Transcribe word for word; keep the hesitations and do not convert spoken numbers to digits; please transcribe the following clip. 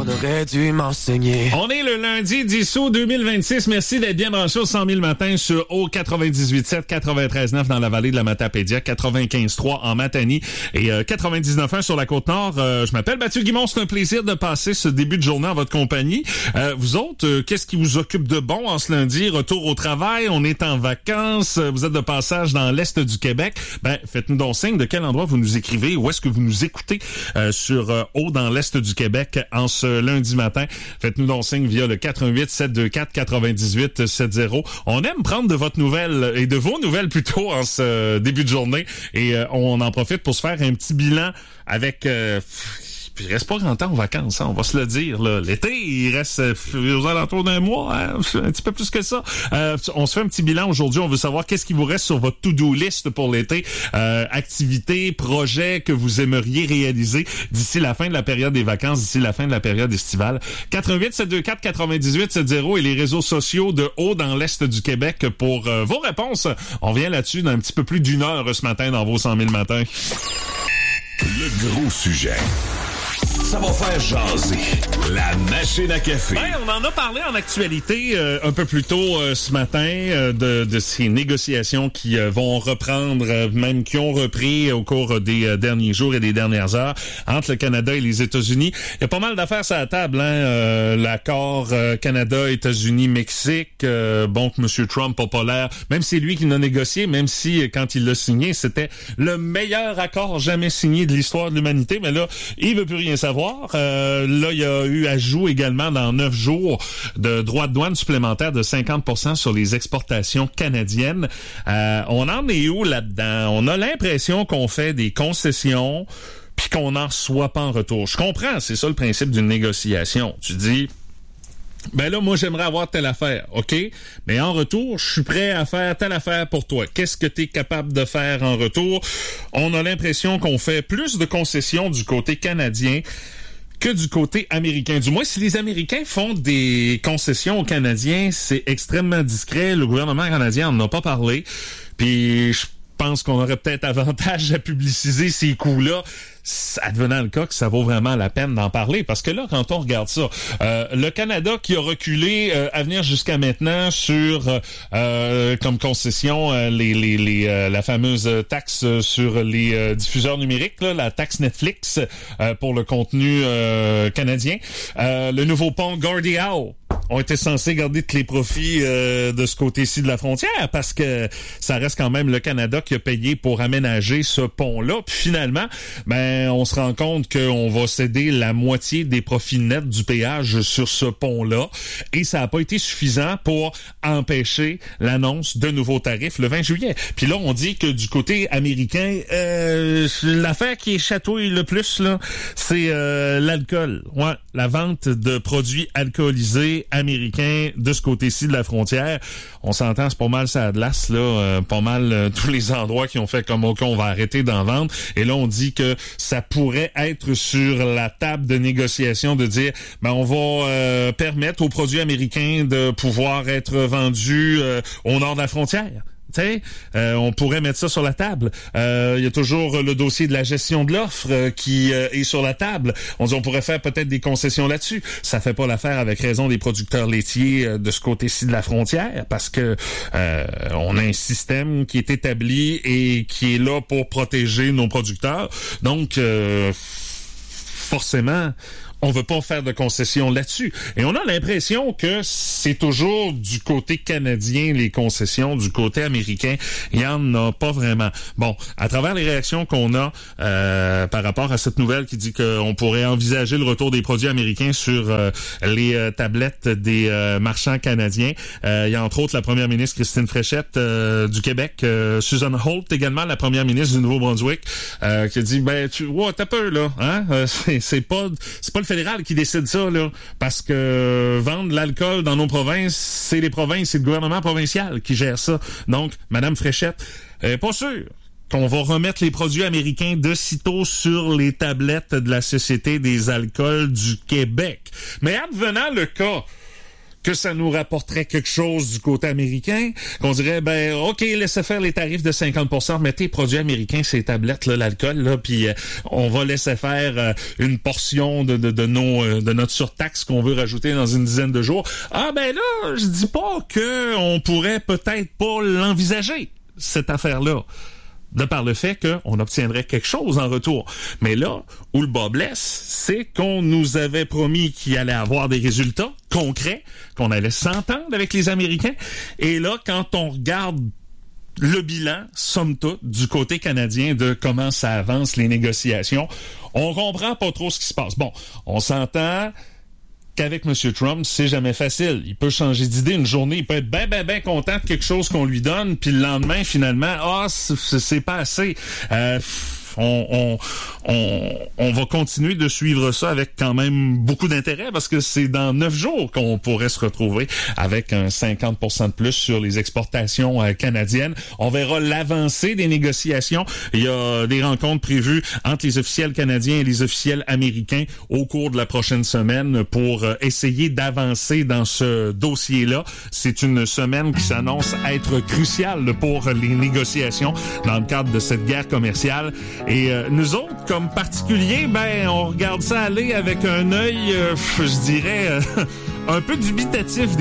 on aurait dû m'enseigner. On est le lundi dix août deux mille vingt-six. Merci d'être bien branché au cent mille matin sur O quatre-vingt-dix-huit sept, quatre-vingt-treize neuf dans la vallée de la Matapédia, quatre-vingt-quinze trois en Matanie et euh, quatre-vingt-dix-neuf un sur la Côte-Nord. Euh, je m'appelle Mathieu Guimond. C'est un plaisir de passer ce début de journée en votre compagnie. Euh, vous autres, euh, qu'est-ce qui vous occupe de bon en ce lundi? Retour au travail, on est en vacances, vous êtes de passage dans l'Est du Québec. Ben, faites-nous donc signe de quel endroit vous nous écrivez, où est-ce que vous nous écoutez euh, sur euh, O dans l'Est du Québec en ce lundi matin. Faites-nous donc signe via le quatre un huit, sept deux quatre, quatre-vingt-dix-huit soixante. On aime prendre de votre nouvelle et de vos nouvelles plutôt en ce début de journée et euh, on en profite pour se faire un petit bilan avec... Euh, Puis il reste pas grand temps en vacances, hein, on va se le dire. Là. L'été, il reste euh, aux alentours d'un mois, hein, un petit peu plus que ça. Euh, on se fait un petit bilan aujourd'hui. On veut savoir qu'est-ce qui vous reste sur votre to-do list pour l'été. Euh, activités, projets que vous aimeriez réaliser d'ici la fin de la période des vacances, d'ici la fin de la période estivale. quatre un huit, sept deux quatre, quatre-vingt-dix-huit soixante et les réseaux sociaux de Haut dans l'Est du Québec pour euh, vos réponses. On revient là-dessus dans un petit peu plus d'une heure ce matin dans vos cent mille matins. Le gros sujet. Ça va faire jaser. La machine à café. Ben, on en a parlé en actualité euh, un peu plus tôt euh, ce matin euh, de, de ces négociations qui euh, vont reprendre, euh, même qui ont repris au cours des euh, derniers jours et des dernières heures entre le Canada et les États-Unis. Il y a pas mal d'affaires sur la table. Hein? Euh, l'accord euh, Canada, États-Unis, Mexique. Euh, bon, que M. Trump populaire, même si c'est lui qui l'a négocié, même si euh, quand il l'a signé, c'était le meilleur accord jamais signé de l'histoire de l'humanité. Mais là, il veut plus rien savoir. Euh, là, il y a eu ajout également dans neuf jours de droits de douane supplémentaires de cinquante pour cent sur les exportations canadiennes. Euh, on en est où là-dedans? On a l'impression qu'on fait des concessions puis qu'on n'en reçoit pas en retour. Je comprends, c'est ça le principe d'une négociation. Tu dis... Ben là, moi, j'aimerais avoir telle affaire, OK? Mais en retour, je suis prêt à faire telle affaire pour toi. Qu'est-ce que tu es capable de faire en retour? On a l'impression qu'on fait plus de concessions du côté canadien que du côté américain. Du moins, si les Américains font des concessions aux Canadiens, c'est extrêmement discret. Le gouvernement canadien n'en a pas parlé. Puis, je pense qu'on aurait peut-être avantage à publiciser ces coups-là. Advenant le cas que ça vaut vraiment la peine d'en parler, parce que là, quand on regarde ça, euh, le Canada qui a reculé euh, à venir jusqu'à maintenant sur euh, comme concession euh, les, les, les euh, la fameuse taxe sur les euh, diffuseurs numériques, là, la taxe Netflix euh, pour le contenu euh, canadien, euh, le nouveau pont Gordie Howe ont été censés garder tous les profits euh, de ce côté-ci de la frontière, parce que ça reste quand même le Canada qui a payé pour aménager ce pont-là. Puis finalement, ben on se rend compte qu'on va céder la moitié des profits nets du péage sur ce pont-là, et ça n'a pas été suffisant pour empêcher l'annonce de nouveaux tarifs le vingt juillet. Puis là, on dit que du côté américain, euh, l'affaire qui est chatouille le plus, là, c'est euh, l'alcool. Ouais, la vente de produits alcoolisés américains de ce côté-ci de la frontière. On s'entend, c'est pas mal ça de l'as, là, euh, pas mal euh, tous les endroits qui ont fait comme OK, on va arrêter d'en vendre. Et là, on dit que ça pourrait être sur la table de négociation de dire, ben on va euh, permettre aux produits américains de pouvoir être vendus euh, au nord de la frontière. Tu sais, euh, on pourrait mettre ça sur la table. Il euh, y a toujours le dossier de la gestion de l'offre euh, qui euh, est sur la table. On dit on pourrait faire peut-être des concessions là-dessus. Ça fait pas l'affaire avec raison des producteurs laitiers euh, de ce côté-ci de la frontière, parce que euh, on a un système qui est établi et qui est là pour protéger nos producteurs. Donc, euh, forcément, on veut pas faire de concessions là-dessus. Et on a l'impression que c'est toujours du côté canadien les concessions, du côté américain, il y en a pas vraiment. Bon, à travers les réactions qu'on a euh, par rapport à cette nouvelle qui dit qu'on pourrait envisager le retour des produits américains sur euh, les euh, tablettes des euh, marchands canadiens, euh, il y a entre autres la première ministre Christine Fréchette euh, du Québec, euh, Susan Holt également, la première ministre du Nouveau-Brunswick, euh, qui a dit, ben, tu vois, t'as peur, là, hein? Euh, c'est, c'est pas, c'est pas le fédéral qui décide ça, là, parce que vendre l'alcool dans nos provinces, c'est les provinces, c'est le gouvernement provincial qui gère ça. Donc, Madame Fréchette, euh, pas sûr qu'on va remettre les produits américains de sitôt sur les tablettes de la Société des alcools du Québec. Mais advenant le cas que ça nous rapporterait quelque chose du côté américain, qu'on dirait, ben, OK, laissez faire les tarifs de cinquante pour cent, mettez les produits américains, ces tablettes, là, l'alcool, là, puis euh, on va laisser faire euh, une portion de, de, de, nos, euh, de notre surtaxe qu'on veut rajouter dans une dizaine de jours. Ah, ben là, je dis pas que on pourrait peut-être pas l'envisager, cette affaire-là, de par le fait qu'on obtiendrait quelque chose en retour. Mais là, où le bas blesse, c'est qu'on nous avait promis qu'il allait avoir des résultats concrets, qu'on allait s'entendre avec les Américains. Et là, quand on regarde le bilan, somme toute, du côté canadien de comment ça avance les négociations, on comprend pas trop ce qui se passe. Bon, on s'entend qu'avec M. Trump, c'est jamais facile. Il peut changer d'idée une journée, il peut être ben, ben, ben content de quelque chose qu'on lui donne, puis le lendemain, finalement, ah, c'est, c'est pas assez. Euh, On, on, on, on va continuer de suivre ça avec quand même beaucoup d'intérêt parce que c'est dans neuf jours qu'on pourrait se retrouver avec un cinquante pour cent de plus sur les exportations euh, canadiennes. On verra l'avancée des négociations. Il y a des rencontres prévues entre les officiels canadiens et les officiels américains au cours de la prochaine semaine pour euh, essayer d'avancer dans ce dossier-là. C'est une semaine qui s'annonce être cruciale pour les négociations dans le cadre de cette guerre commerciale. Et euh, nous autres, comme particuliers, ben, on regarde ça aller avec un œil, euh, je dirais, euh, un peu dubitatif.